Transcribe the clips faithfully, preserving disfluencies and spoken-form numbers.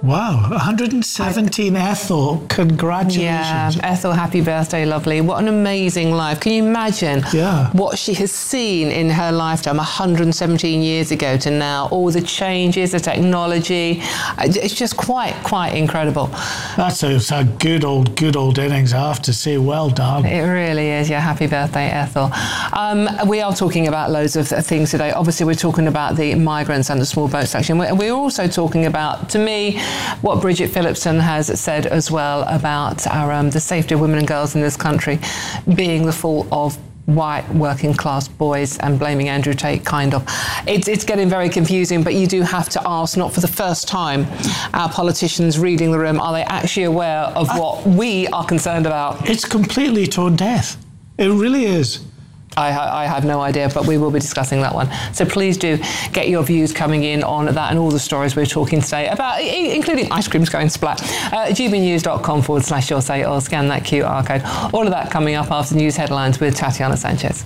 Wow, one hundred seventeen, I, Ethel, congratulations. Yeah, Ethel, happy birthday, lovely. What an amazing life. Can you imagine yeah. what she has seen in her lifetime one hundred seventeen years ago to now, all the changes, the technology. It's just quite, quite incredible. That's a, it's a good old, good old innings, I have to say. Well done. It really is. Yeah, happy birthday, Ethel. Um, we are talking about loads of things today. Obviously, we're talking about the migrants and the small boat section. We're, we're also talking about, to me, what Bridget Phillipson has said as well about our um, the safety of women and girls in this country being the fault of white working class boys, and blaming Andrew Tate, kind of. It's, it's getting very confusing, but you do have to ask, not for the first time, our politicians reading the room, are they actually aware of what we are concerned about? It's completely tone deaf. It really is. I, ha- I have no idea, but we will be discussing that one. So please do get your views coming in on that and all the stories we're talking today about, I- including ice creams going splat. Uh, gbnews.com forward slash your say, or scan that Q R code. All of that coming up after news headlines with Tatiana Sanchez.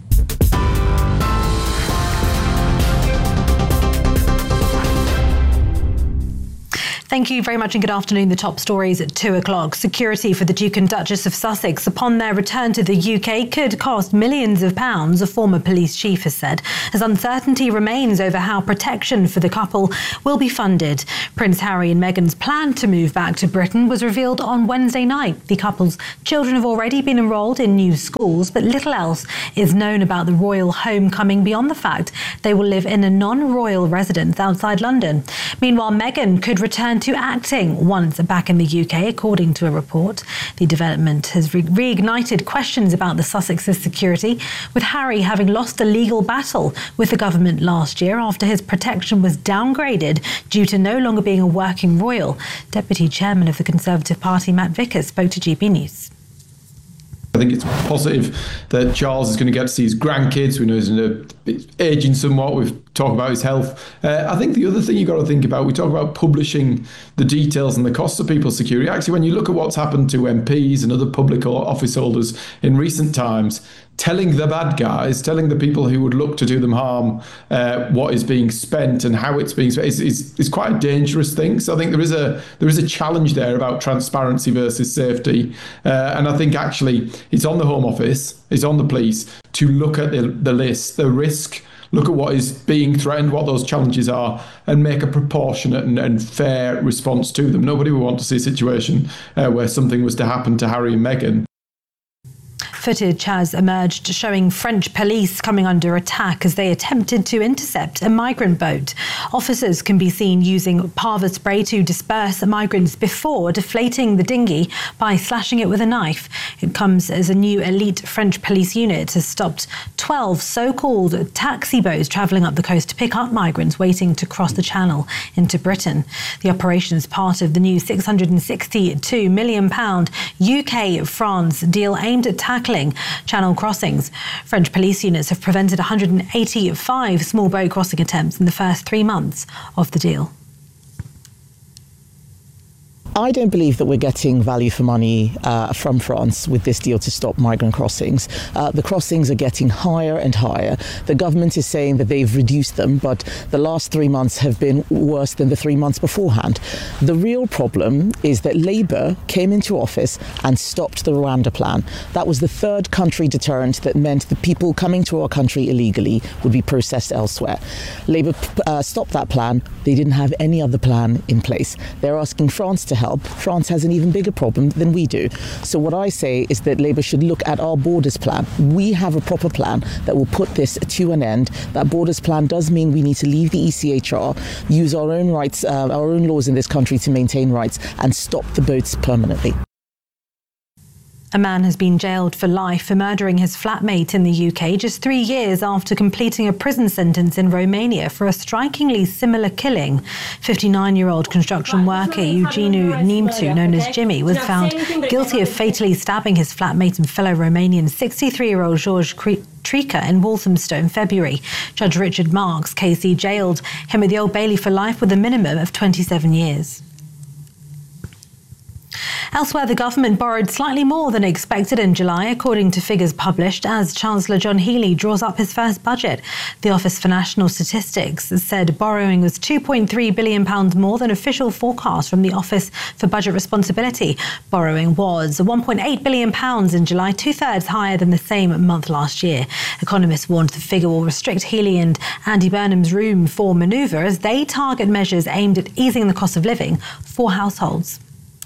Thank you very much and good afternoon. The top stories at two o'clock. Security for the Duke and Duchess of Sussex upon their return to the U K could cost millions of pounds, a former police chief has said, as uncertainty remains over how protection for the couple will be funded. Prince Harry and Meghan's plan to move back to Britain was revealed on Wednesday night. The couple's children have already been enrolled in new schools, but little else is known about the royal homecoming beyond the fact they will live in a non-royal residence outside London. Meanwhile, Meghan could return to acting once back in the U K, according to a report. The development has re- reignited questions about the Sussex's security, with Harry having lost a legal battle with the government last year after his protection was downgraded due to no longer being a working royal. Deputy Chairman of the Conservative Party, Matt Vickers, spoke to G B News. I think it's positive that Charles is going to get to see his grandkids. We know he's aging somewhat. We've talked about his health. Uh, I think the other thing you've got to think about, we talk about publishing the details and the costs of people's security. Actually, when you look at what's happened to M Ps and other public office holders in recent times, telling the bad guys, telling the people who would look to do them harm, uh, what is being spent and how it's being spent is, is, is quite a dangerous thing. So I think there is a there is a challenge there about transparency versus safety. Uh, and I think actually it's on the Home Office, it's on the police to look at the, the list, the risk, look at what is being threatened, what those challenges are, and make a proportionate and, and fair response to them. Nobody would want to see a situation uh, where something was to happen to Harry and Meghan. Footage has emerged showing French police coming under attack as they attempted to intercept a migrant boat. Officers can be seen using Pava spray to disperse migrants before deflating the dinghy by slashing it with a knife. It comes as a new elite French police unit has stopped twelve so-called taxi boats travelling up the coast to pick up migrants waiting to cross the channel into Britain. The operation is part of the new six hundred sixty-two million pounds U K-France deal aimed at tackling channel crossings. French police units have prevented one hundred eighty-five small boat crossing attempts in the first three months of the deal. I don't believe that we're getting value for money uh, from France with this deal to stop migrant crossings. Uh, the crossings are getting higher and higher. The government is saying that they've reduced them, but the last three months have been worse than the three months beforehand. The real problem is that Labour came into office and stopped the Rwanda plan. That was the third country deterrent that meant that people coming to our country illegally would be processed elsewhere. Labour uh, stopped that plan. They didn't have any other plan in place. They're asking France to help. France has an even bigger problem than we do. So what I say is that Labour should look at our borders plan. We have a proper plan that will put this to an end. That borders plan does mean we need to leave the E C H R, use our own rights, uh, our own laws in this country to maintain rights and stop the boats permanently. A man has been jailed for life for murdering his flatmate in the U K just three years after completing a prison sentence in Romania for a strikingly similar killing. fifty-nine-year-old construction worker Eugeniu Nimtu, known as Jimmy, was found guilty of fatally stabbing his flatmate and fellow Romanian sixty-three-year-old George Trica in Walthamstow in February. Judge Richard Marks, K C, jailed him at the Old Bailey for life with a minimum of twenty-seven years. Elsewhere, the government borrowed slightly more than expected in July, according to figures published as Chancellor John Healey draws up his first budget. The Office for National Statistics said borrowing was two point three billion pounds more than official forecast from the Office for Budget Responsibility. Borrowing was one point eight billion pounds in July, two-thirds higher than the same month last year. Economists warned the figure will restrict Healey and Andy Burnham's room for manoeuvre as they target measures aimed at easing the cost of living for households.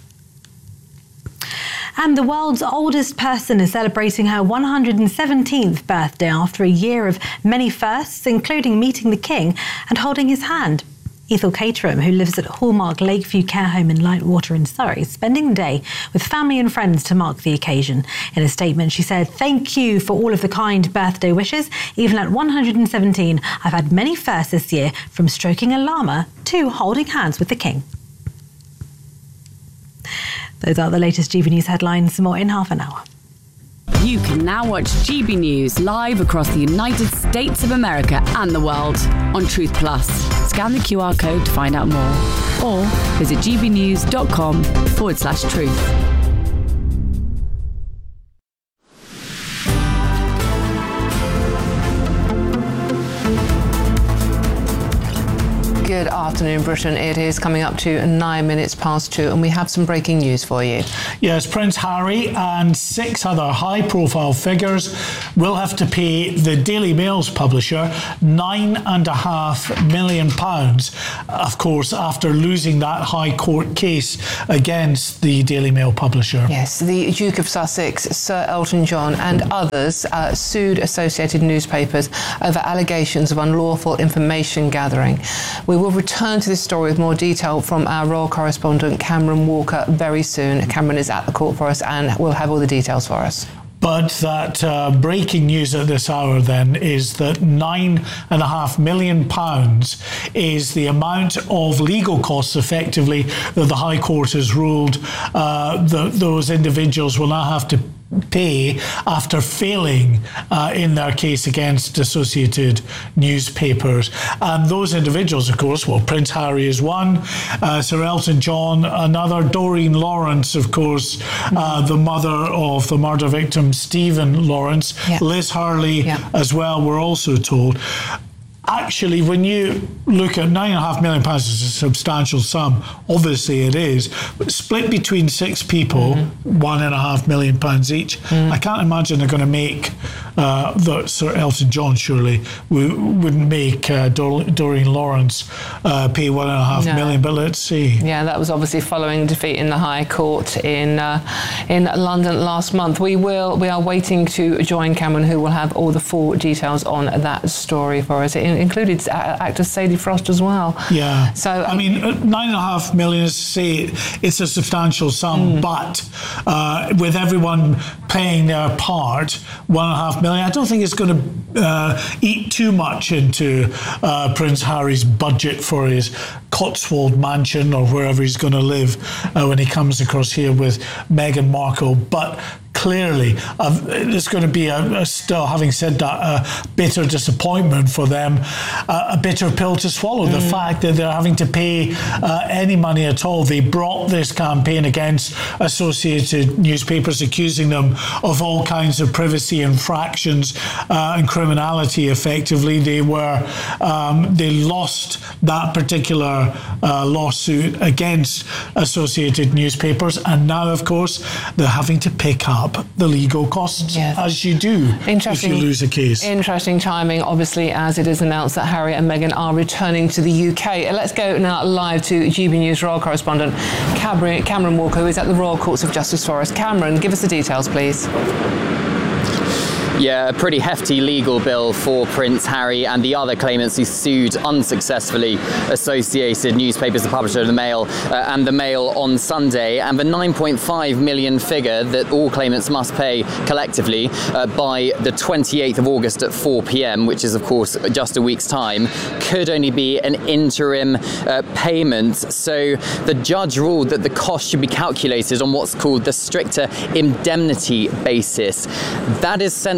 And the world's oldest person is celebrating her one hundred seventeenth birthday after a year of many firsts, including meeting the King and holding his hand. Ethel Caterham, who lives at Hallmark Lakeview Care Home in Lightwater in Surrey, is spending the day with family and friends to mark the occasion. In a statement, she said, "Thank you for all of the kind birthday wishes. Even at one hundred seventeen, I've had many firsts this year, from stroking a llama to holding hands with the King." Those are the latest G B News headlines. More in half an hour. You can now watch G B News live across the United States of America and the world on Truth Plus. Scan the Q R code to find out more or visit gbnews.com forward slash truth. Good afternoon, Britain. It is coming up to nine minutes past two, and we have some breaking news for you. Yes, Prince Harry and six other high-profile figures will have to pay the Daily Mail's publisher nine and a half million pounds, of course, after losing that High Court case against the Daily Mail publisher. Yes, the Duke of Sussex, Sir Elton John, and others uh, sued associated newspapers over allegations of unlawful information gathering. We will return to this story with more detail from our royal correspondent Cameron Walker very soon. Cameron is at the court for us and will have all the details for us. But that uh, breaking news at this hour then is that nine and a half million pounds is the amount of legal costs effectively that the High Court has ruled uh, that those individuals will now have to pay after failing uh, in their case against associated newspapers. And those individuals, of course, well, Prince Harry is one, uh, Sir Elton John another, Doreen Lawrence, of course, uh, the mother of the murder victim Stephen Lawrence, yeah. Liz Hurley yeah. as well, we're also told. Actually, when you look at nine and a half million pounds, is a substantial sum. Obviously, it is. But split between six people, mm-hmm. one and a half million pounds each. Mm. I can't imagine they're going to make uh, that Sir Elton John surely wouldn't make uh, Dor- Doreen Lawrence uh, pay one and a half no. million. But let's see. Yeah, that was obviously following defeat in the High Court in uh, in London last month. We will. We are waiting to join Cameron, who will have all the full details on that story for us. It included actor Sadie Frost as well. Yeah. So I mean, nine and a half million is say it's a substantial sum, mm. but uh, with everyone playing their part, one and a half million, I don't think it's going to uh, eat too much into uh, Prince Harry's budget for his Cotswold mansion or wherever he's going to live uh, when he comes across here with Meghan Markle. But clearly, uh, there's going to be a, a still, having said that, a bitter disappointment for them, uh, a bitter pill to swallow. Mm. The fact that they're having to pay uh, any money at all. They brought this campaign against associated newspapers, accusing them of all kinds of privacy infractions uh, and criminality. Effectively, they were um, they lost that particular uh, lawsuit against associated newspapers, and now, of course, they're having to pick up the legal costs, yes. as you do if you lose a case. Interesting timing, obviously, as it is announced that Harry and Meghan are returning to the U K. Let's go now live to G B News royal correspondent Cameron Walker, who is at the Royal Courts of Justice for us. Cameron, give us the details, please. Yeah, a pretty hefty legal bill for Prince Harry and the other claimants who sued unsuccessfully associated newspapers, the publisher of the Mail uh, and the Mail on Sunday, and the nine point five million figure that all claimants must pay collectively uh, by the twenty-eighth of August at four p.m, which is of course just a week's time, could only be an interim uh, payment. So the judge ruled that the cost should be calculated on what's called the stricter indemnity basis. That is central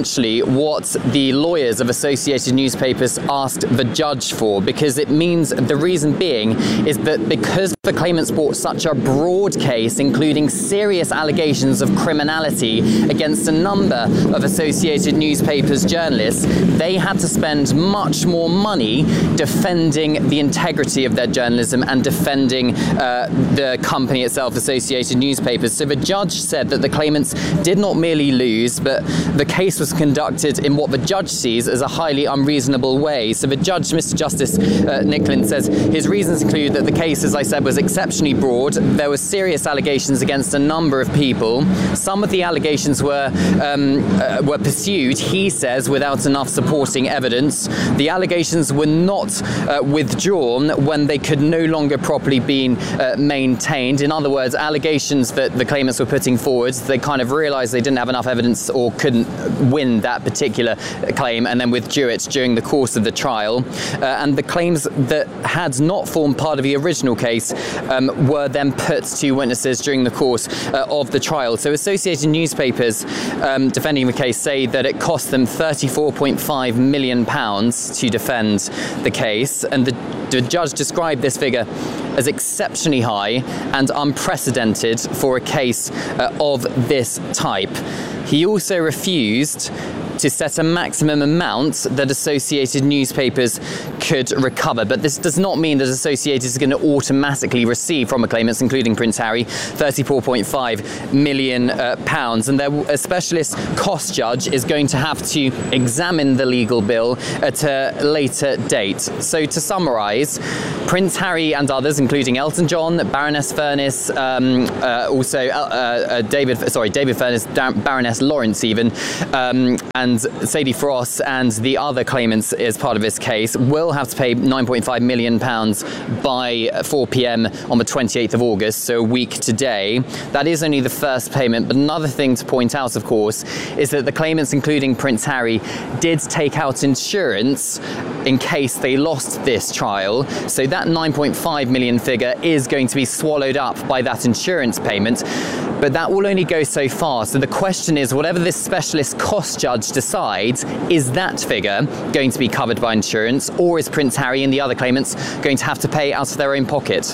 essentially what the lawyers of Associated Newspapers asked the judge for, because it means, the reason being is that because the claimants brought such a broad case, including serious allegations of criminality against a number of Associated Newspapers journalists, they had to spend much more money defending the integrity of their journalism and defending uh, the company itself, Associated Newspapers. So the judge said that the claimants did not merely lose, but the case was conducted in what the judge sees as a highly unreasonable way. So the judge, Mister Justice uh, Nicklin, says his reasons include that the case, as I said, was exceptionally broad. There were serious allegations against a number of people. Some of the allegations were um, uh, were pursued, he says, without enough supporting evidence. The allegations were not uh, withdrawn when they could no longer properly be uh, maintained. In other words, allegations that the claimants were putting forward, they kind of realised they didn't have enough evidence or couldn't win that particular claim, and then withdrew it during the course of the trial. Uh, and the claims that had not formed part of the original case um, were then put to witnesses during the course uh, of the trial. So Associated Newspapers um, defending the case say that it cost them thirty-four point five million pounds to defend the case, and the, the judge described this figure as exceptionally high and unprecedented for a case uh, of this type. He also refused to set a maximum amount that Associated Newspapers could recover. But this does not mean that Associated is going to automatically receive from the claimants, including Prince Harry, thirty-four point five million pounds. And there, a specialist cost judge is going to have to examine the legal bill at a later date. So to summarise, Prince Harry and others, including Elton John, Baroness Furness, um, uh, also uh, uh, David, sorry, David Furness, Baroness Lawrence even, um, and And Sadie Frost and the other claimants as part of this case will have to pay nine point five million pounds by four p.m. on the twenty-eighth of August, so a week today. That is only the first payment, but another thing to point out, of course, is that the claimants, including Prince Harry, did take out insurance in case they lost this trial. So that nine point five million figure is going to be swallowed up by that insurance payment. But that will only go so far. So the question is, whatever this specialist cost judge decides, is that figure going to be covered by insurance, or is Prince Harry and the other claimants going to have to pay out of their own pocket?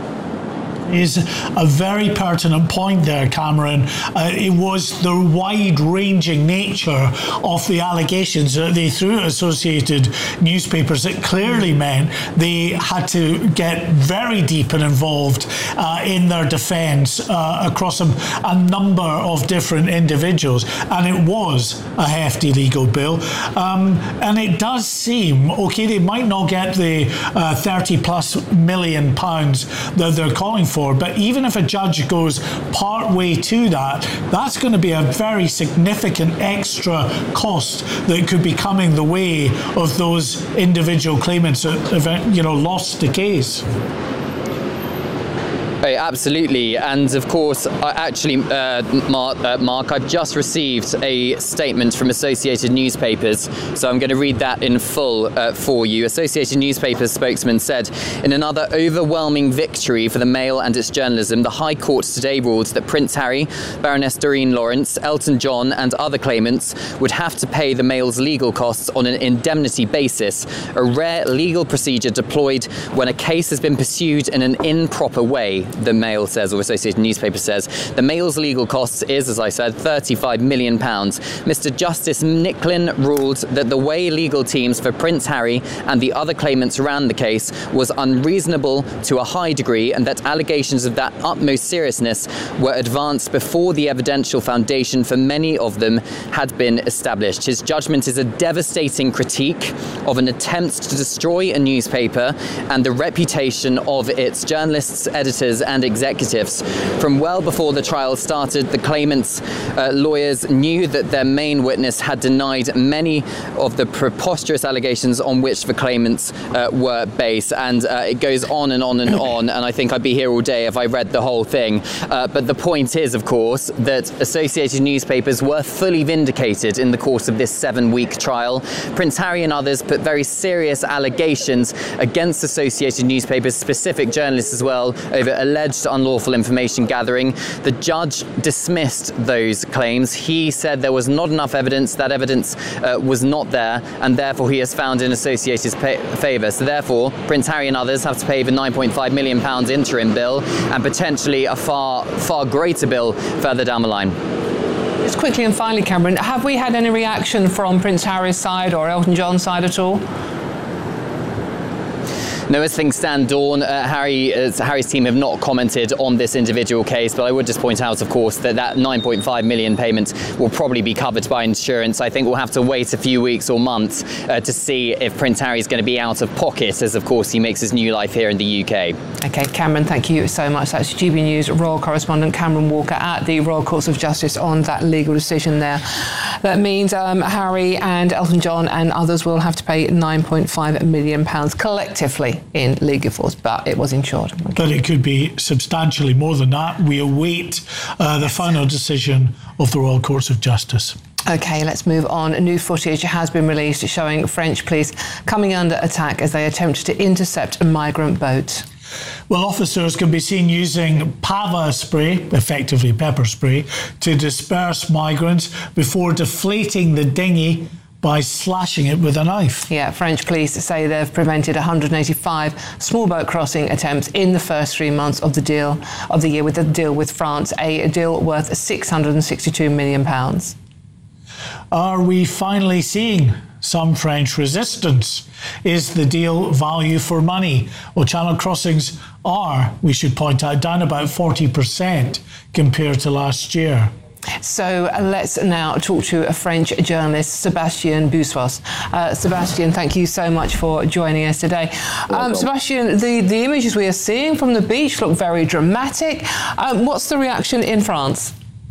Is a very pertinent point there, Cameron. Uh, it was the wide-ranging nature of the allegations that they threw at Associated Newspapers that clearly meant they had to get very deep and involved uh, in their defence uh, across a, a number of different individuals, and it was a hefty legal bill. Um, and it does seem, okay, they might not get the uh, thirty plus million pounds that they're calling for, but even if a judge goes part way to that, that's going to be a very significant extra cost that could be coming the way of those individual claimants that have, you know, lost the case. Oh, absolutely. And of course, I actually, uh, Mark, uh, Mark, I've just received a statement from Associated Newspapers, so I'm going to read that in full uh, for you. Associated Newspapers spokesman said, in another overwhelming victory for the Mail and its journalism, the High Court today ruled that Prince Harry, Baroness Doreen Lawrence, Elton John and other claimants would have to pay the Mail's legal costs on an indemnity basis, a rare legal procedure deployed when a case has been pursued in an improper way. The Mail says, or Associated Newspaper says. The Mail's legal costs is, as I said, thirty-five million pounds. Mister Justice Nicklin ruled that the way legal teams for Prince Harry and the other claimants ran the case was unreasonable to a high degree, and that allegations of that utmost seriousness were advanced before the evidential foundation for many of them had been established. His judgment is a devastating critique of an attempt to destroy a newspaper and the reputation of its journalists, editors and executives. From well before the trial started, the claimants' uh, lawyers knew that their main witness had denied many of the preposterous allegations on which the claimants uh, were based. And uh, it goes on and on and on, and I think I'd be here all day if I read the whole thing. Uh, but the point is, of course, that Associated Newspapers were fully vindicated in the course of this seven-week trial. Prince Harry and others put very serious allegations against Associated Newspapers, specific journalists as well, over alleged unlawful information gathering. The judge dismissed those claims. He said there was not enough evidence. That evidence uh, was not there, and therefore he has found in Associated's favour. So therefore, Prince Harry and others have to pay the nine point five million pounds interim bill and potentially a far, far greater bill further down the line. Just quickly and finally, Cameron, have we had any reaction from Prince Harry's side or Elton John's side at all? No, as things stand, Dawn, uh, Harry, uh, Harry's team have not commented on this individual case, but I would just point out, of course, that that nine point five million payment will probably be covered by insurance. I think we'll have to wait a few weeks or months uh, to see if Prince Harry's going to be out of pocket, as, of course, he makes his new life here in the U K. OK, Cameron, thank you so much. That's G B News royal correspondent Cameron Walker at the Royal Courts of Justice on that legal decision there. That means um, Harry and Elton John and others will have to pay nine point five million pounds collectively in legal force, but it was insured. But it could be substantially more than that. We await uh, the final decision of the Royal Courts of Justice. OK, let's move on. New footage has been released showing French police coming under attack as they attempted to intercept a migrant boat. Well, officers can be seen using pava spray, effectively pepper spray, to disperse migrants before deflating the dinghy by slashing it with a knife. Yeah, French police say they've prevented one hundred eighty-five small boat crossing attempts in the first three months of the deal of the year with the deal with France, a deal worth six hundred sixty-two million pounds. Are we finally seeing some French resistance? Is the deal value for money? Well, channel crossings are, we should point out, down about forty percent compared to last year. So uh, let's now talk to a French journalist, Sébastien Boussois. Uh, Sébastien, thank you so much for joining us today. Um, Sébastien, the, the images we are seeing from the beach look very dramatic. Um, what's the reaction in France?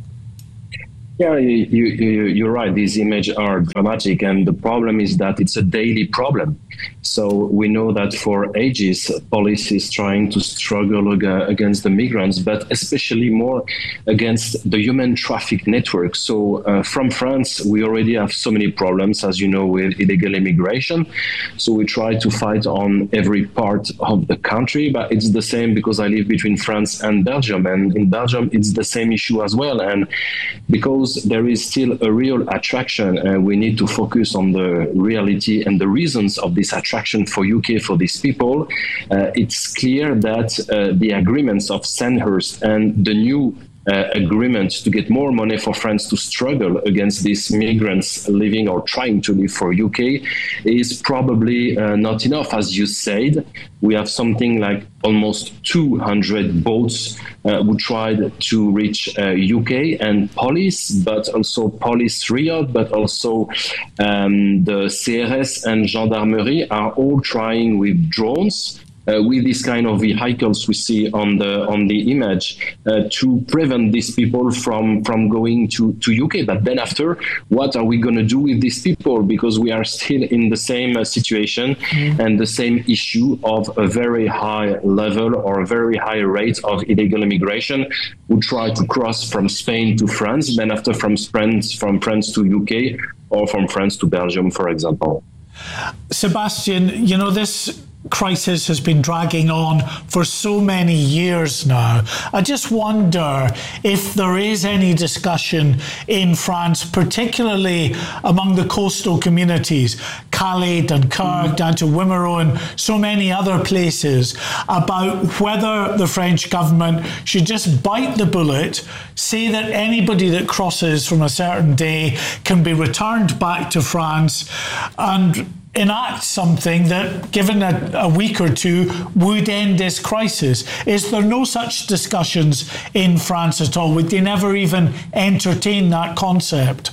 Yeah, you, you, you're right. These images are dramatic, and the problem is that it's a daily problem. So we know that for ages, police is trying to struggle against the migrants, but especially more against the human traffic network. So uh, from France, we already have so many problems, as you know, with illegal immigration. So we try to fight on every part of the country, but it's the same because I live between France and Belgium, and in Belgium, it's the same issue as well. And because there is still a real attraction, and uh, we need to focus on the reality and the reasons of this attraction for U K, for these people. Uh, it's clear that uh, the agreements of Sandhurst and the new Uh, agreement to get more money for France to struggle against these migrants living or trying to live for U K is probably uh, not enough. As you said, we have something like almost two hundred boats uh, who tried to reach uh, U K, and police, but also police Riyadh, but also um, the C R S and gendarmerie are all trying with drones. Uh, with this kind of vehicles we see on the on the image uh, to prevent these people from from going to to U K. But then after, what are we going to do with these people? Because we are still in the same uh, situation mm. and the same issue of a very high level or a very high rate of illegal immigration who try to cross from Spain to France, then after from France from France to U K, or from France to Belgium, for example. Sébastien, you know, this crisis has been dragging on for so many years now. I just wonder if there is any discussion in France, particularly among the coastal communities, Calais, Dunkirk, mm. down to Wimereux and so many other places, about whether the French government should just bite the bullet, say that anybody that crosses from a certain day can be returned back to France, and enact something that, given a, a week or two, would end this crisis. Is there no such discussions in France at all? Would they never even entertain that concept?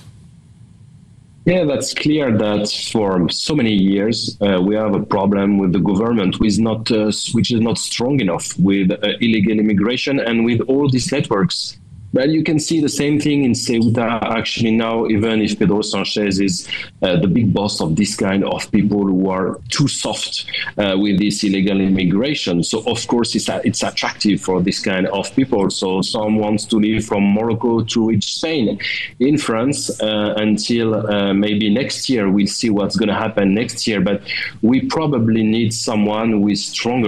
Yeah, that's clear that for so many years uh, we have a problem with the government, which is not, uh, which is not strong enough with uh, illegal immigration and with all these networks. But you can see the same thing in Ceuta actually now, even if Pedro Sanchez is uh, the big boss of this kind of people who are too soft uh, with this illegal immigration. So of course it's, a, it's attractive for this kind of people. So some wants to leave from Morocco to reach Spain. In France, uh, until uh, maybe next year, we'll see what's going to happen next year. But we probably need someone who is stronger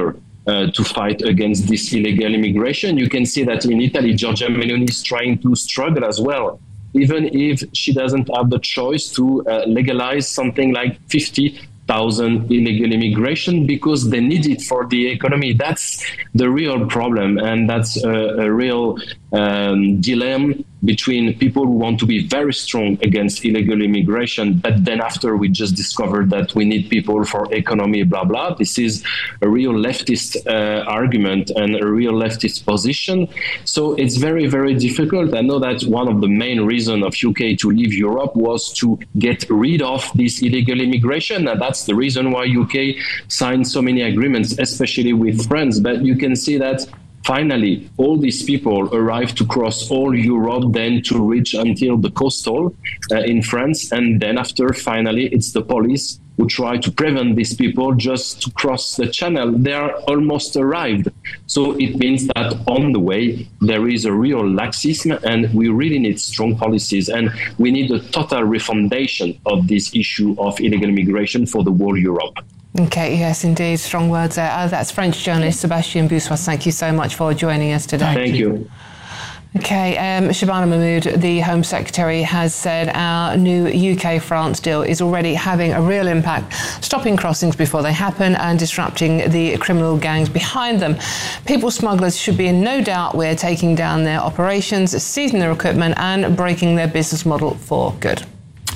uh, to fight against this illegal immigration. You can see that in Italy, Giorgia Meloni is trying to struggle as well, even if she doesn't have the choice to uh, legalize something like fifty thousand illegal immigration because they need it for the economy. That's the real problem, and that's a, a real um, dilemma between people who want to be very strong against illegal immigration, but then after we just discovered that we need people for economy, blah, blah. This is a real leftist uh, argument and a real leftist position. So it's very, very difficult. I know that one of the main reasons of U K to leave Europe was to get rid of this illegal immigration. And that's the reason why U K signed so many agreements, especially with France. But you can see that finally, all these people arrive to cross all Europe, then to reach until the coastal uh, in France. And then after, finally, it's the police who try to prevent these people just to cross the channel. They are almost arrived. So it means that on the way, there is a real laxism, and we really need strong policies. And we need a total refoundation of this issue of illegal immigration for the whole Europe. Okay, yes, indeed. Strong words there. Uh, that's French journalist Sébastien Boussois. Thank you so much for joining us today. Thank you. Okay, um, Shabana Mahmood, the Home Secretary, has said our new U K-France deal is already having a real impact, stopping crossings before they happen and disrupting the criminal gangs behind them. People smugglers should be in no doubt we're taking down their operations, seizing their equipment and breaking their business model for good.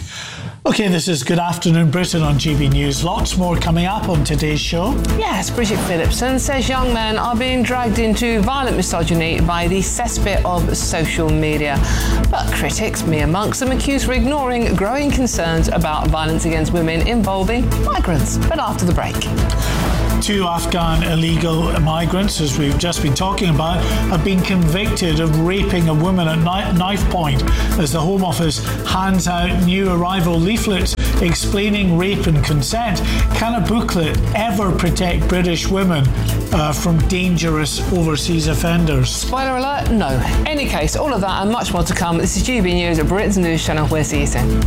OK, this is Good Afternoon Britain on G B News. Lots more coming up on today's show. Yes, Bridget Phillipson says young men are being dragged into violent misogyny by the cesspit of social media. But critics, me amongst them, accuse her of ignoring growing concerns about violence against women involving migrants. But after the break. Two Afghan illegal migrants, as we've just been talking about, have been convicted of raping a woman at knife point as the Home Office hands out new arrival leaflets explaining rape and consent. Can a booklet ever protect British women uh, from dangerous overseas offenders? Spoiler alert, no. Any case, all of that and much more to come. This is G B News at Britain's News Channel. We'll see you soon.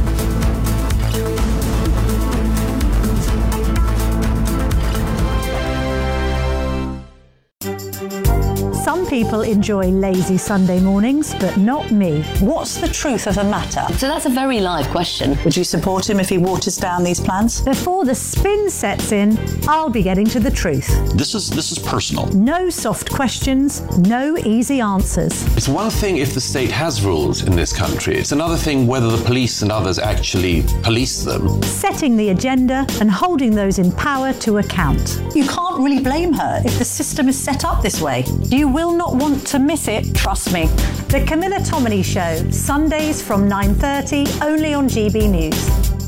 Some people enjoy lazy Sunday mornings, but not me. What's the truth of the matter? So that's a very live question. Would you support him if he waters down these plans? Before the spin sets in, I'll be getting to the truth. This is this is personal. No soft questions, no easy answers. It's one thing if the state has rules in this country. It's another thing whether the police and others actually police them. Setting the agenda and holding those in power to account. You can't really blame her if the system is set up this way. You will not want to miss it, trust me. The Camilla Tominey Show, Sundays from nine thirty, only on G B News.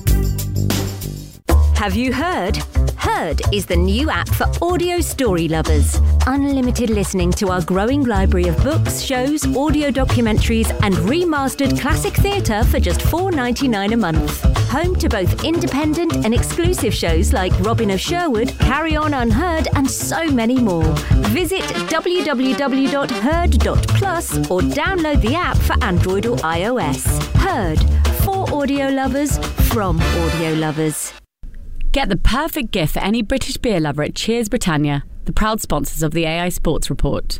Have you heard? Heard is the new app for audio story lovers. Unlimited listening to our growing library of books, shows, audio documentaries and remastered classic theatre for just four dollars ninety-nine a month. Home to both independent and exclusive shows like Robin of Sherwood, Carry On Unheard and so many more. Visit w w w dot heard dot plus or download the app for Android or iOS. Heard, for audio lovers, from audio lovers. Get the perfect gift for any British beer lover at Cheers Britannia, the proud sponsors of the A I Sports Report.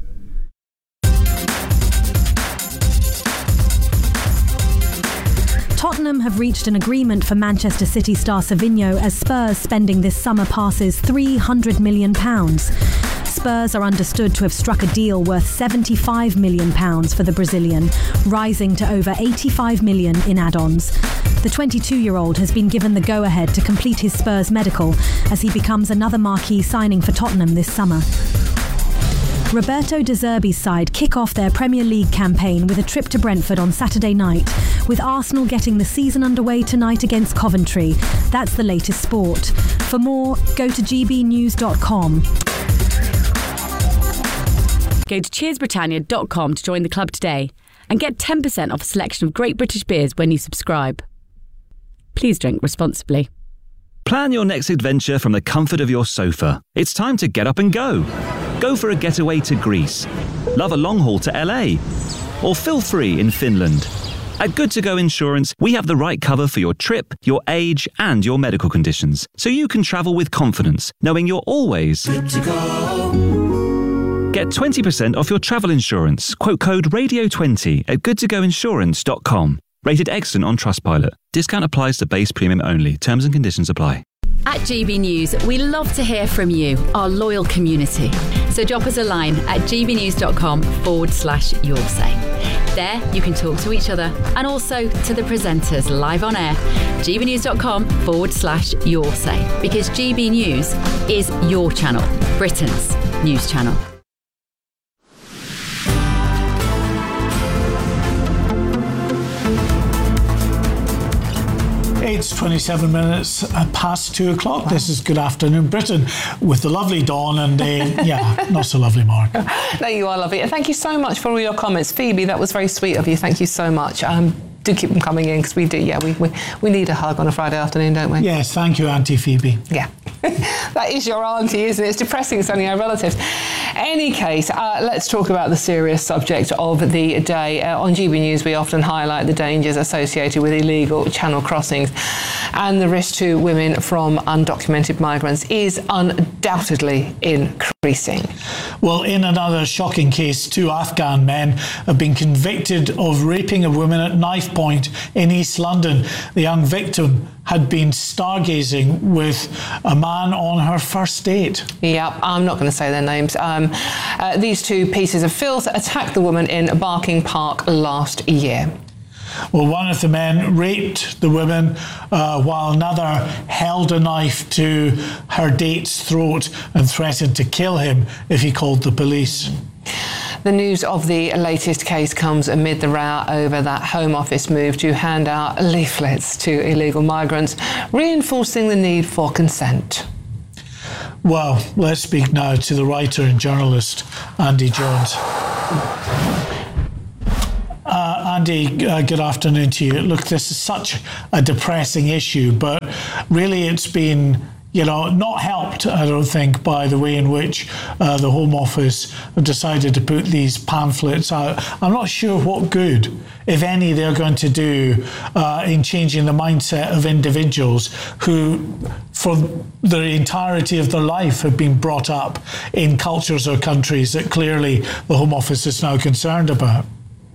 Tottenham have reached an agreement for Manchester City star Savinho as Spurs spending this summer passes three hundred million pounds. Spurs are understood to have struck a deal worth seventy-five million pounds for the Brazilian, rising to over eighty-five million pounds in add-ons. The twenty-two-year-old has been given the go-ahead to complete his Spurs medical as he becomes another marquee signing for Tottenham this summer. Roberto De Zerbi's side kick off their Premier League campaign with a trip to Brentford on Saturday night, with Arsenal getting the season underway tonight against Coventry. That's the latest sport. For more, go to g b news dot com. Go to cheers britannia dot com to join the club today and get ten percent off a selection of great British beers when you subscribe. Please drink responsibly. Plan your next adventure from the comfort of your sofa. It's time to get up and go. Go for a getaway to Greece. Love a long haul to L A. Or feel free in Finland. At Good To Go Insurance, we have the right cover for your trip, your age, and your medical conditions, so you can travel with confidence, knowing you're always good to go. Get twenty percent off your travel insurance. Quote code radio twenty at good to go insurance dot com. Rated excellent on Trustpilot. Discount applies to base premium only. Terms and conditions apply. At G B News, we love to hear from you, our loyal community. So drop us a line at gbnews.com forward slash your say. There, you can talk to each other and also to the presenters live on air. gbnews.com forward slash your say. Because G B News is your channel, Britain's news channel. It's twenty-seven minutes past two o'clock. Wow. This is Good Afternoon Britain with the lovely Dawn and, uh, yeah, not so lovely Mark. No, you are lovely. And thank you so much for all your comments. Phoebe, that was very sweet of you. Thank you so much. Um, do keep them coming in because we do, yeah, we, we, we need a hug on a Friday afternoon, don't we? Yes, thank you, Auntie Phoebe. Yeah. That is your auntie, isn't it? It's depressing, it's only our relatives. Any case, uh, let's talk about the serious subject of the day. Uh, on G B News, we often highlight the dangers associated with illegal channel crossings, and the risk to women from undocumented migrants is undoubtedly increasing. Well, in another shocking case, two Afghan men have been convicted of raping a woman at knife point in East London. The young victim had been stargazing with a man on her first date. Yep, I'm not going to say their names. Um, uh, these two pieces of filth attacked the woman in Barking Park last year. Well, one of the men raped the woman uh, while another held a knife to her date's throat and threatened to kill him if he called the police. The news of the latest case comes amid the row over that Home Office move to hand out leaflets to illegal migrants, reinforcing the need for consent. Well, let's speak now to the writer and journalist, Andy Jones. Uh, Andy, uh, good afternoon to you. Look, this is such a depressing issue, but really it's been, you know, not helped, I don't think, by the way in which uh, the Home Office have decided to put these pamphlets out. I'm not sure what good, if any, they're going to do uh, in changing the mindset of individuals who, for the entirety of their life, have been brought up in cultures or countries that clearly the Home Office is now concerned about.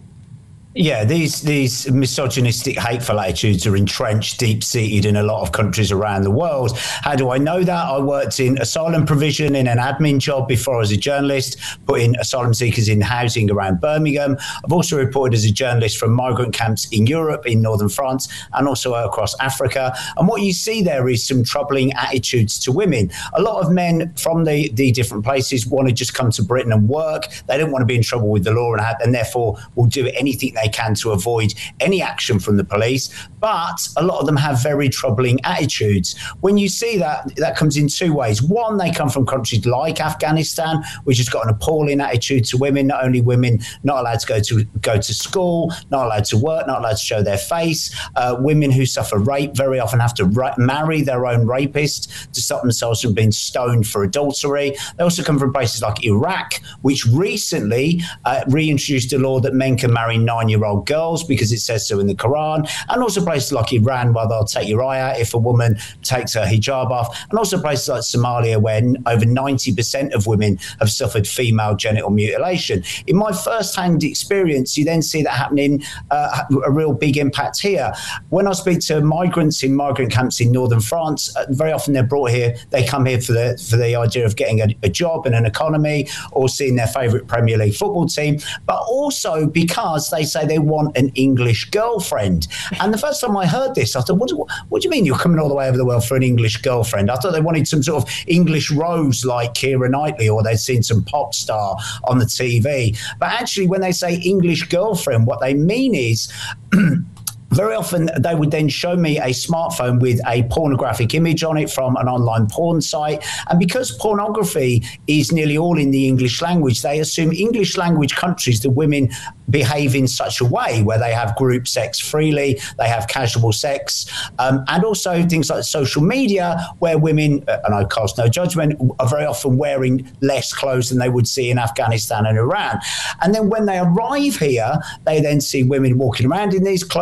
Yeah, these these misogynistic, hateful attitudes are entrenched, deep-seated in a lot of countries around the world. How do I know that? I worked in asylum provision in an admin job before I was a journalist, putting asylum seekers in housing around Birmingham. I've also reported as a journalist from migrant camps in Europe, in northern France, and also across Africa. And what you see there is some troubling attitudes to women. A lot of men from the, the different places want to just come to Britain and work. They don't want to be in trouble with the law and, have, and therefore will do anything they can to avoid any action from the police, but a lot of them have very troubling attitudes. When you see that, that comes in two ways. One, they come from countries like Afghanistan, which has got an appalling attitude to women. Not only women not allowed to go to go to school, not allowed to work, not allowed to show their face. Uh, women who suffer rape very often have to ra- marry their own rapist to stop themselves from being stoned for adultery. They also come from places like Iraq, which recently uh, reintroduced a law that men can marry nine-year-old girls because it says so in the Quran, and also places like Iran where they'll take your eye out if a woman takes her hijab off, and also places like Somalia where over ninety percent of women have suffered female genital mutilation. In my first-hand experience, you then see that happening, uh, a real big impact here. When I speak to migrants in migrant camps in northern France, uh, very often they're brought here, they come here for the for the idea of getting a, a job and an economy or seeing their favourite Premier League football team, but also because they say they want an English girlfriend. And the first time I heard this, I thought, what do, what do you mean you're coming all the way over the world for an English girlfriend? I thought they wanted some sort of English rose like Keira Knightley, or they'd seen some pop star on the T V. But actually, when they say English girlfriend, what they mean is very often they would then show me a smartphone with a pornographic image on it from an online porn site. And because pornography is nearly all in the English language, they assume English language countries, the women behave in such a way where they have group sex freely, they have casual sex, um, and also things like social media where women, and I cast no judgment, are very often wearing less clothes than they would see in Afghanistan and Iran. And then when they arrive here, they then see women walking around in these clothes.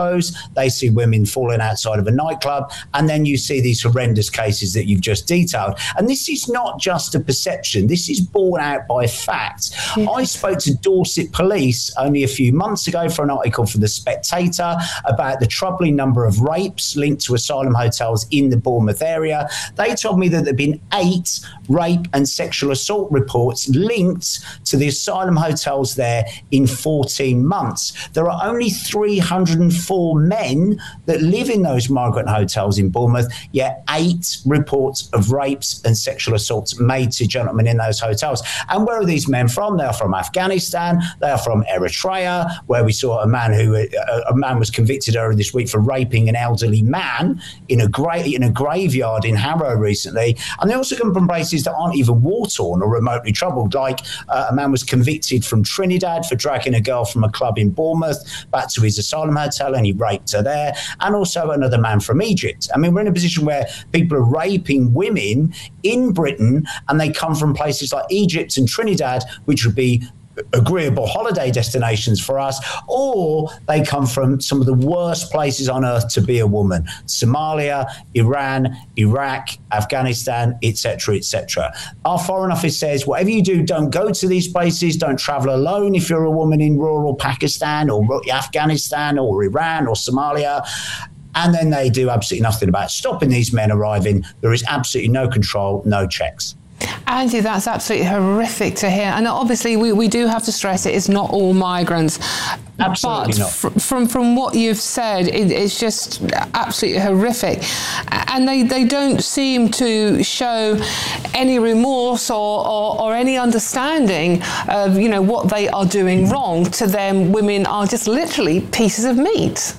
they see women falling outside of a nightclub, and then you see these horrendous cases that you've just detailed. And this is not just a perception. This is borne out by facts. Yeah. I spoke to Dorset Police only a few months ago for an article for The Spectator about the troubling number of rapes linked to asylum hotels in the Bournemouth area. They told me that there have been eight rape and sexual assault reports linked to the asylum hotels there in fourteen months. There are only three hundred four men that live in those migrant hotels in Bournemouth, yet eight reports of rapes and sexual assaults made to gentlemen in those hotels. And where are these men from? They are from Afghanistan. They are from Eritrea, where we saw a man who a, a man was convicted earlier this week for raping an elderly man in a gra- in a graveyard in Harrow recently. And they also come from places that aren't even war-torn or remotely troubled, like uh, a man was convicted from Trinidad for dragging a girl from a club in Bournemouth back to his asylum hotel, and he raped her there. And also another man from Egypt. I mean, we're in a position where people are raping women in Britain, and they come from places like Egypt and Trinidad, which would be agreeable holiday destinations for us, or they come from some of the worst places on earth to be a woman: Somalia, Iran, Iraq, Afghanistan, et cetera, et cetera. Our Foreign Office says, whatever you do, don't go to these places, don't travel alone if you're a woman in rural Pakistan or Afghanistan or Iran or Somalia. And then they do absolutely nothing about stopping these men arriving. There is absolutely no control, no checks. Andy, that's absolutely horrific to hear. And obviously, we, we do have to stress it is not all migrants. Absolutely but not. Fr- from from what you've said, it, it's just absolutely horrific. And they, they don't seem to show any remorse or, or, or any understanding of, you know, what they are doing wrong. To them, women are just literally pieces of meat.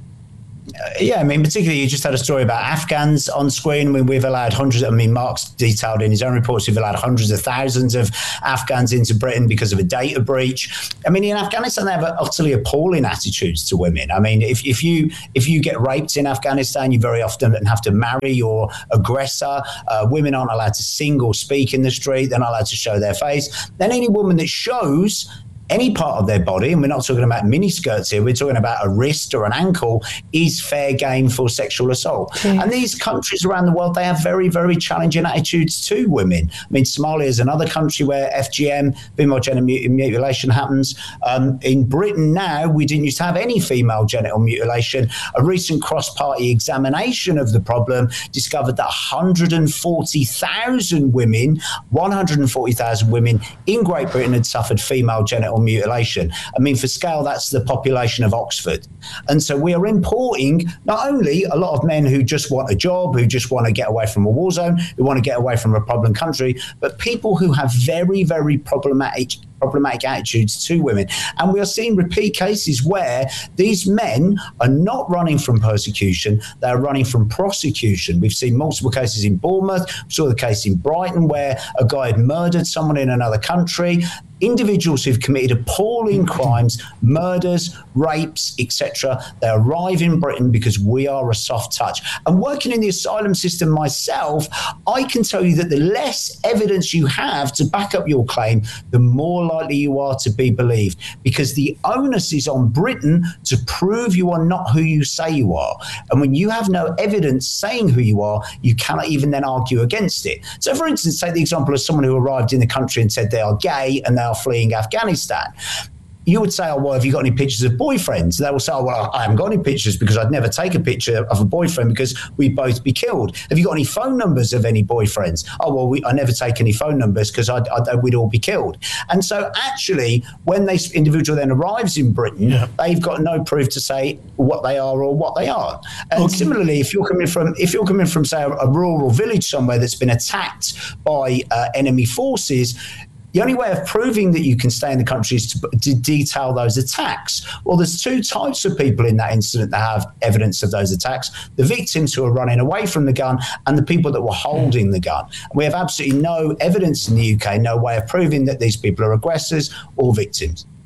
Yeah, I mean, particularly you just had a story about Afghans on screen. I mean, we've allowed hundreds, I mean, Mark's detailed in his own reports, we've allowed hundreds of thousands of Afghans into Britain because of a data breach. I mean, in Afghanistan, they have utterly appalling attitudes to women. I mean, if, if you if you get raped in Afghanistan, you very often have to marry your aggressor. Uh, women aren't allowed to sing or speak in the street. They're not allowed to show their face. Then any woman that shows any part of their body, and we're not talking about miniskirts here, we're talking about a wrist or an ankle, is fair game for sexual assault. Mm. And these countries around the world, they have very, very challenging attitudes to women. I mean, Somalia is another country where F G M, female genital mutilation, happens. Um, in Britain now, we didn't used to have any female genital mutilation. A recent cross-party examination of the problem discovered that one hundred forty thousand women, one hundred forty thousand women in Great Britain had suffered female genital mutilation. I mean, for scale, that's the population of Oxford. And so we are importing not only a lot of men who just want a job, who just want to get away from a war zone, who want to get away from a problem country, but people who have very, very problematic problematic attitudes to women. And we are seeing repeat cases where these men are not running from persecution, they're running from prosecution. We've seen multiple cases in Bournemouth, we saw the case in Brighton where a guy had murdered someone in another country. Individuals who've committed appalling crimes, murders, rapes, et cetera, they arrive in Britain because we are a soft touch. And working in the asylum system myself, I can tell you that the less evidence you have to back up your claim, the more likely you are to be believed, because the onus is on Britain to prove you are not who you say you are. And when you have no evidence saying who you are, you cannot even then argue against it. So, for instance, take the example of someone who arrived in the country and said they are gay and they are fleeing Afghanistan. You would say, oh, well, have you got any pictures of boyfriends? They will say, oh, well, I haven't got any pictures because I'd never take a picture of a boyfriend because we'd both be killed. Have you got any phone numbers of any boyfriends? Oh, well, we, I never take any phone numbers because I'd, I'd, we'd all be killed. And so actually, when this individual then arrives in Britain, yeah. they've got no proof to say what they are or what they are. And okay. similarly, if you're coming from, if you're coming from, say, a, a rural village somewhere that's been attacked by uh, enemy forces, the only way of proving that you can stay in the country is to, to detail those attacks. Well, there's two types of people in that incident that have evidence of those attacks: the victims who are running away from the gun and the people that were holding the gun. We have absolutely no evidence in the U K, no way of proving that these people are aggressors or victims.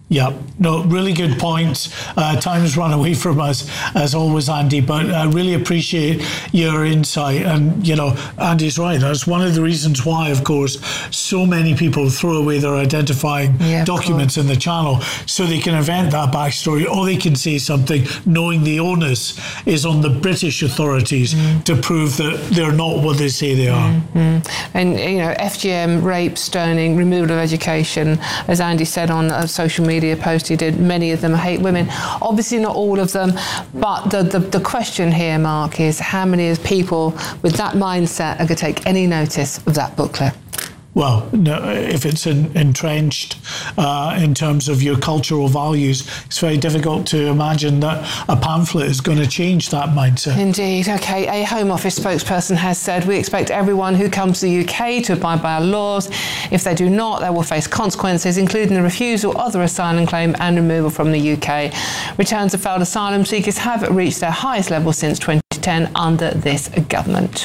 Yeah, no, really good point. Uh, time has run away from us, as always, Andy, but I really appreciate your insight. And, you know, Andy's right. That's one of the reasons why, of course, so many people throw away their identifying yeah, documents in the channel so they can invent that backstory, or they can say something knowing the onus is on the British authorities mm. to prove that they're not what they say they are. Mm-hmm. And, you know, F G M, rape, stoning, removal of education, as Andy said on uh, social media, a post he did, many of them hate women. Obviously not all of them, but the, the, the question here, Mark, is how many of people with that mindset are going to take any notice of that booklet? Well, no, if it's in, entrenched uh, in terms of your cultural values, it's very difficult to imagine that a pamphlet is going to change that mindset. Indeed. OK, a Home Office spokesperson has said, we expect everyone who comes to the U K to abide by our laws. If they do not, they will face consequences, including the refusal of their asylum claim and removal from the U K. Returns of failed asylum seekers have reached their highest level since twenty ten under this government.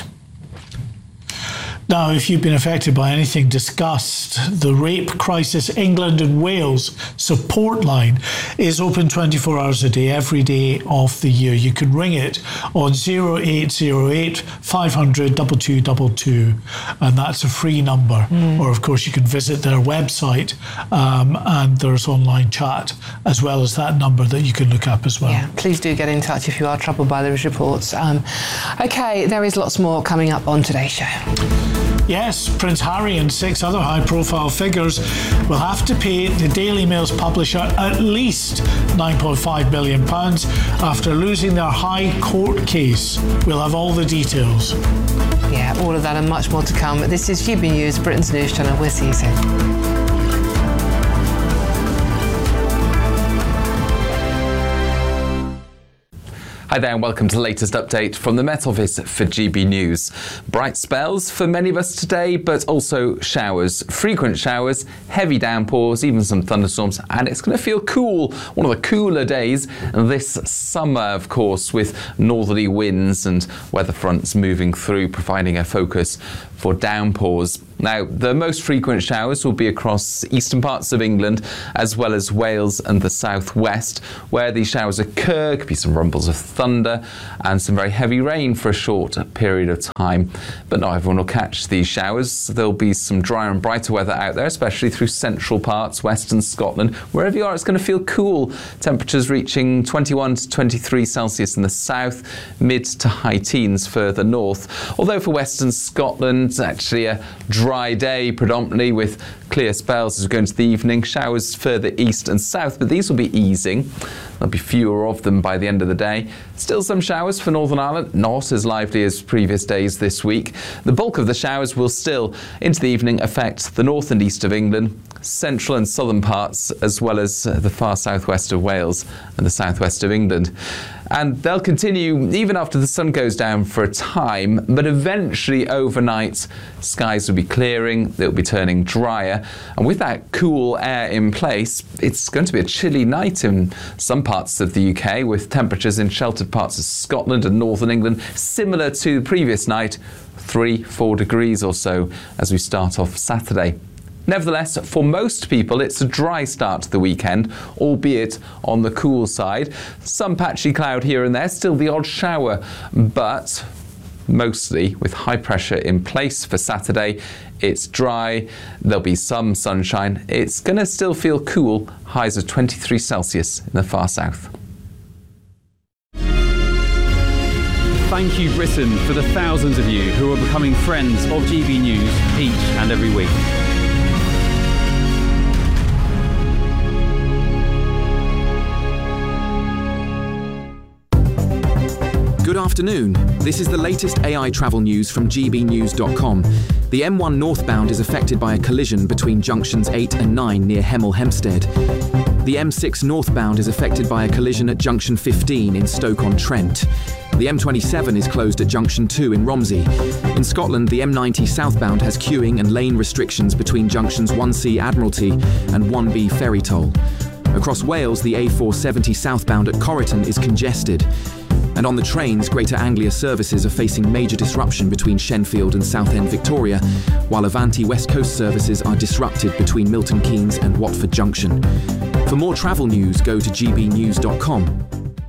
Now, if you've been affected by anything discussed, the Rape Crisis England and Wales support line is open twenty-four hours a day, every day of the year. You can ring it on zero eight zero eight, five hundred, two two two two, and that's a free number. Mm. Or, of course, you can visit their website, um, and there's online chat, as well as that number that you can look up as well. Yeah, please do get in touch if you are troubled by those reports. Um, OK, there is lots more coming up on today's show. Yes, Prince Harry and six other high-profile figures will have to pay the Daily Mail's publisher at least nine point five million pounds after losing their High Court case. We'll have all the details. Yeah, all of that and much more to come. This is G B News, Britain's news channel. We'll see you soon. Hi there and welcome to the latest update from the Met Office for G B News. Bright spells for many of us today, but also showers. Frequent showers, heavy downpours, even some thunderstorms, and it's going to feel cool. One of the cooler days this summer, of course, with northerly winds and weather fronts moving through, providing a focus for downpours. Now, the most frequent showers will be across eastern parts of England, as well as Wales and the southwest. Where these showers occur, could be some rumbles of thunder and some very heavy rain for a short period of time. But not everyone will catch these showers. There'll be some drier and brighter weather out there, especially through central parts, western Scotland. Wherever you are, it's going to feel cool. Temperatures reaching twenty-one to twenty-three Celsius in the south, mid to high teens further north. Although for western Scotland, it's actually a dry day, predominantly with clear spells as we go into the evening. Showers further east and south, but these will be easing. There'll be fewer of them by the end of the day. Still some showers for Northern Ireland, not as lively as previous days this week. The bulk of the showers will still, into the evening, affect the north and east of England, central and southern parts, as well as the far southwest of Wales and the southwest of England. And they'll continue even after the sun goes down for a time, but eventually overnight skies will be clearing, they'll be turning drier, and with that cool air in place, it's going to be a chilly night in some parts of the U K, with temperatures in sheltered parts of Scotland and northern England similar to the previous night, three, four degrees or so as we start off Saturday. Nevertheless, for most people, it's a dry start to the weekend, albeit on the cool side. Some patchy cloud here and there, still the odd shower, but mostly with high pressure in place for Saturday. It's dry, there'll be some sunshine. It's going to still feel cool, highs of twenty-three Celsius in the far south. Thank you, Britain, for the thousands of you who are becoming friends of G B News each and every week. Good afternoon. This is the latest A I travel news from G B news dot com. The M one northbound is affected by a collision between junctions eight and nine near Hemel Hempstead. The M six northbound is affected by a collision at junction fifteen in Stoke-on-Trent. The M twenty-seven is closed at junction two in Romsey. In Scotland, the M ninety southbound has queuing and lane restrictions between junctions one C Admiralty and one B Ferry Toll. Across Wales, the A four seventy southbound at Corriton is congested. And on the trains, Greater Anglia services are facing major disruption between Shenfield and Southend Victoria, while Avanti West Coast services are disrupted between Milton Keynes and Watford Junction. For For more travel news, go to g b news dot com.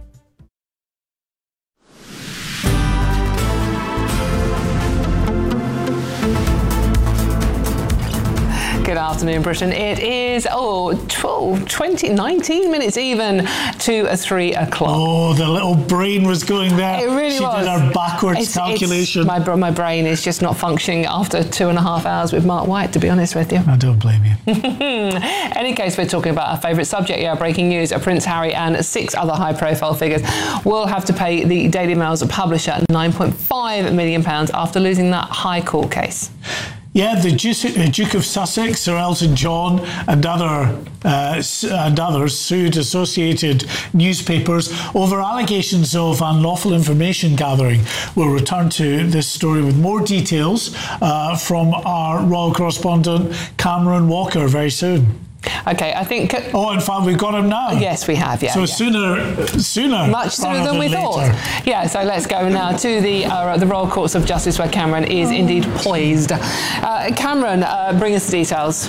Good afternoon, Britain. It is, oh, twelve, twenty, nineteen minutes even to three o'clock. Oh, the little brain was going there. It really she was. She did her backwards it's, calculation. It's, my, my brain is just not functioning after two and a half hours with Mark White, to be honest with you. I don't blame you. Any case, we're talking about our favourite subject. Yeah, breaking news. Prince Harry and six other high-profile figures will have to pay the Daily Mail's publisher nine point five million pounds after losing that High Court case. Yeah, the Duke of Sussex, Sir Elton John, and other uh, and others sued associated newspapers over allegations of unlawful information gathering. We'll return to this story with more details uh, from our royal correspondent Cameron Walker very soon. Okay, I think... Oh, in fact, we've got him now. Yes, we have, yeah. So yeah. sooner, sooner. Much sooner than we later. thought. Yeah, so let's go now to the uh, the Royal Courts of Justice, where Cameron is indeed poised. Uh, Cameron, uh, bring us the details.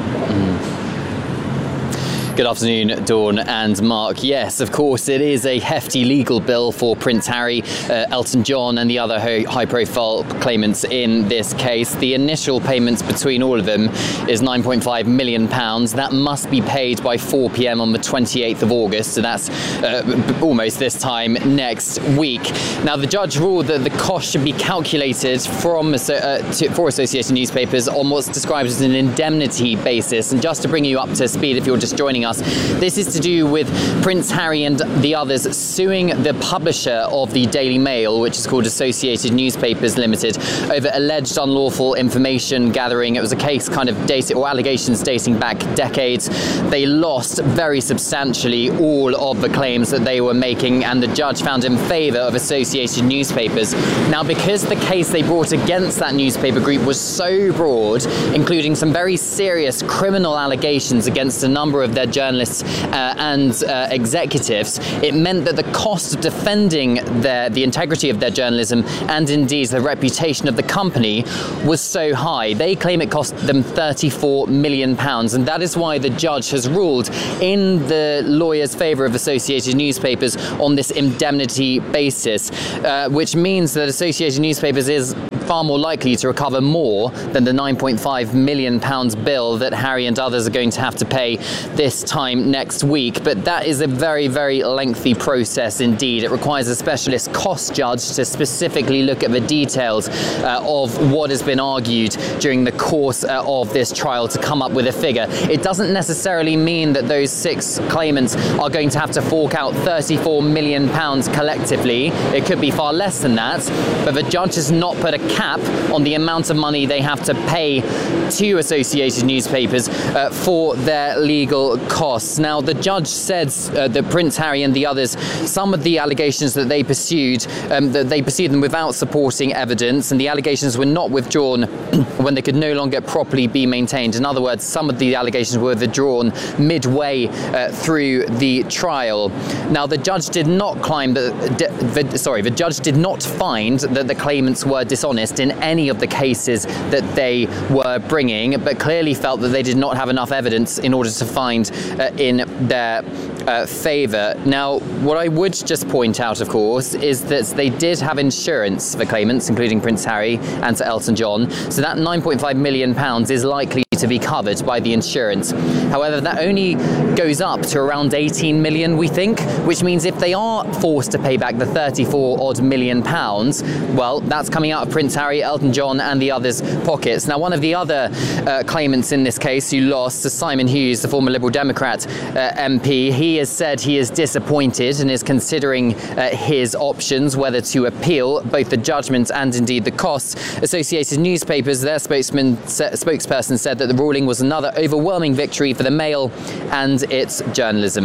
Good afternoon, Dawn and Mark. Yes, of course, it is a hefty legal bill for Prince Harry, uh, Elton John and the other high-profile claimants in this case. The initial payment between all of them is nine point five million pounds. That must be paid by four p m on the twenty-eighth of August, so that's uh, almost this time next week. Now, the judge ruled that the cost should be calculated from uh, to, for associated newspapers on what's described as an indemnity basis. And just to bring you up to speed, if you're just joining us, this is to do with Prince Harry and the others suing the publisher of the Daily Mail, which is called Associated Newspapers Limited, over alleged unlawful information gathering. It was a case kind of dated, or allegations dating back decades. They lost very substantially all of the claims that they were making, and the judge found in favour of Associated Newspapers. Now, because the case they brought against that newspaper group was so broad, including some very serious criminal allegations against a number of their journalists uh, and uh, executives, it meant that the cost of defending their, the integrity of their journalism and indeed the reputation of the company was so high. They claim it cost them thirty-four million pounds, and that is why the judge has ruled in the lawyers' favour of Associated Newspapers on this indemnity basis, uh, which means that Associated Newspapers is far more likely to recover more than the nine point five million pounds bill that Harry and others are going to have to pay this time next week. But that is a very, very lengthy process indeed. It requires a specialist cost judge to specifically look at the details uh, of what has been argued during the course uh, of this trial to come up with a figure. It doesn't necessarily mean that those six claimants are going to have to fork out thirty-four million pounds collectively. It could be far less than that, but the judge has not put a cap on the amount of money they have to pay to Associated Newspapers uh, for their legal costs. Now, the judge said uh, that Prince Harry and the others, some of the allegations that they pursued, um, that they pursued them without supporting evidence, and the allegations were not withdrawn when they could no longer properly be maintained. In other words, some of the allegations were withdrawn midway uh, through the trial. Now, the judge did not claim that, de- the, sorry, the judge did not find that the claimants were dishonest in any of the cases that they were bringing, but clearly felt that they did not have enough evidence in order to find uh, in their uh, favour. Now, what I would just point out, of course, is that they did have insurance for claimants, including Prince Harry and Sir Elton John, so that nine point five million pounds is likely to be covered by the insurance. However, that only goes up to around eighteen million, we think, which means if they are forced to pay back the thirty-four odd million pounds, well, that's coming out of Prince Harry, Elton John and the others' pockets. Now, one of the other uh, claimants in this case who lost is Simon Hughes, the former Liberal Democrat uh, M P. He has said he is disappointed and is considering uh, his options, whether to appeal both the judgment and indeed the costs. Associated Newspapers, their spokesman, spokesperson said that the ruling was another overwhelming victory for the Mail and its journalism.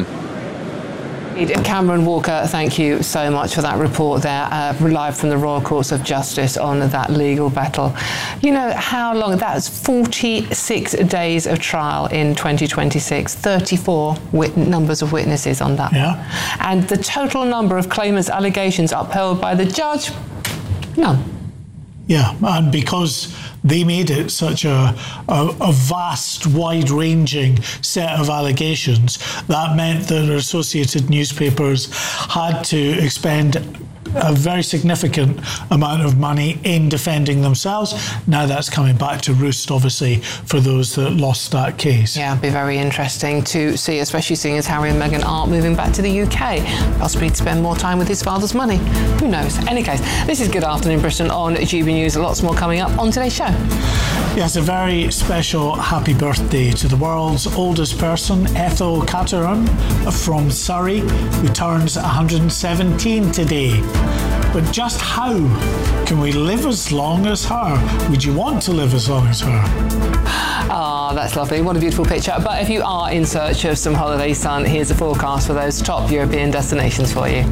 Cameron Walker, thank you so much for that report there, uh, live from the Royal Courts of Justice on that legal battle. You know how long, that's forty-six days of trial in twenty twenty-six, thirty-four wit- numbers of witnesses on that. Yeah. And the total number of claimants' allegations upheld by the judge, none. Yeah, and because they made it such a, a, a vast, wide-ranging set of allegations, that meant that associated newspapers had to expend a very significant amount of money in defending themselves. Now that's coming back to roost, obviously, for those that lost that case. Yeah, it'd be very interesting to see, especially seeing as Harry and Meghan aren't moving back to the U K, possibly to spend more time with his father's money. Who knows? In any case, this is Good Afternoon Britain on G B News. Lots more coming up on today's show. Yes, a very special happy birthday to the world's oldest person, Ethel Cateron from Surrey, who turns one hundred seventeen today. But just how can we live as long as her? Would you want to live as long as her? Ah, oh, that's lovely. What a beautiful picture. But if you are in search of some holiday sun, here's a forecast for those top European destinations for you.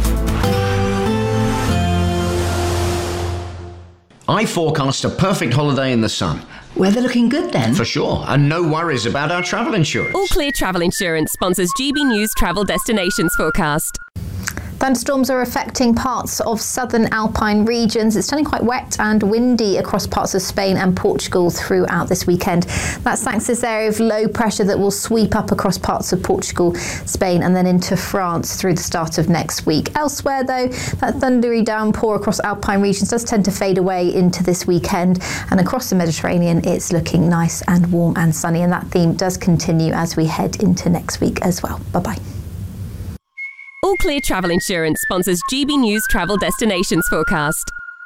I forecast a perfect holiday in the sun. Weather looking good then? For sure, and no worries about our travel insurance. All Clear Travel Insurance sponsors G B News Travel Destinations Forecast. Thunderstorms are affecting parts of southern Alpine regions. It's turning quite wet and windy across parts of Spain and Portugal throughout this weekend. That's thanks to this area of low pressure that will sweep up across parts of Portugal, Spain and then into France through the start of next week. Elsewhere though, that thundery downpour across Alpine regions does tend to fade away into this weekend, and across the Mediterranean it's looking nice and warm and sunny, and that theme does continue as we head into next week as well. Bye-bye. All Clear Travel Insurance sponsors G B News Travel Destinations Forecast.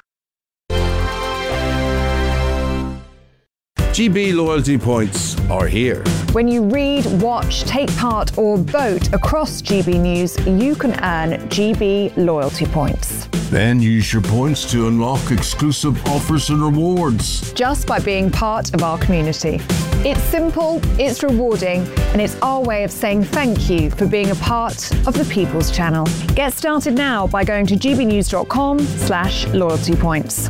G B loyalty points are here. When you read, watch, take part or vote across G B News, you can earn G B loyalty points. Then use your points to unlock exclusive offers and rewards. Just by being part of our community. It's simple, it's rewarding, and it's our way of saying thank you for being a part of the People's Channel. Get started now by going to gbnews.com slash loyalty points.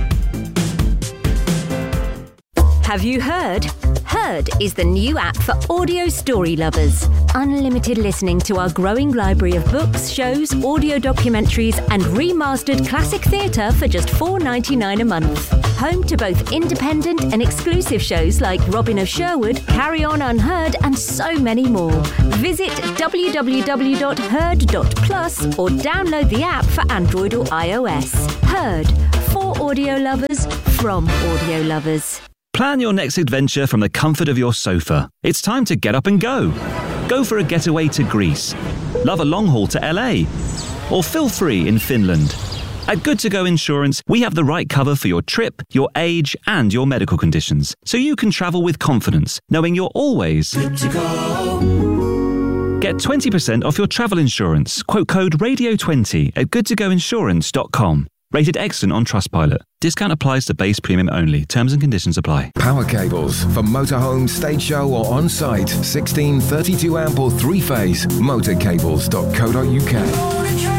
Have you heard? Heard is the new app for audio story lovers. Unlimited listening to our growing library of books, shows, audio documentaries, and remastered classic theatre for just four dollars ninety-nine a month. Home to both independent and exclusive shows like Robin of Sherwood, Carry On Unheard, and so many more. Visit w w w dot heard dot plus or download the app for Android or iOS. Heard, for audio lovers, from audio lovers. Plan your next adventure from the comfort of your sofa. It's time to get up and go. Go for a getaway to Greece. Love a long haul to L A. Or feel free in Finland. At Good To Go Insurance, we have the right cover for your trip, your age, and your medical conditions, so you can travel with confidence, knowing you're always good to go. Get twenty percent off your travel insurance. Quote code radio twenty at good to go insurance dot com. Rated excellent on Trustpilot. Discount applies to base premium only. Terms and conditions apply. Power cables for motorhome, stage show or on-site. sixteen, thirty-two amp or three-phase. motorcables dot co dot uk.